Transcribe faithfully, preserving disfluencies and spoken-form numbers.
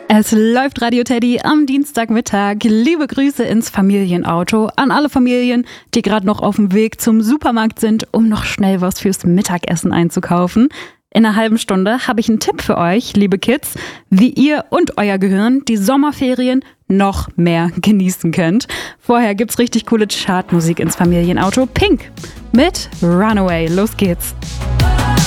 Es läuft Radio Teddy am Dienstagmittag. Liebe Grüße ins Familienauto an alle Familien, die gerade noch auf dem Weg zum Supermarkt sind, um noch schnell was fürs Mittagessen einzukaufen. In einer halben Stunde habe ich einen Tipp für euch, liebe Kids, wie ihr und euer Gehirn die Sommerferien noch mehr genießen könnt. Vorher gibt's richtig coole Chartmusik ins Familienauto. Pink mit Runaway. Los geht's.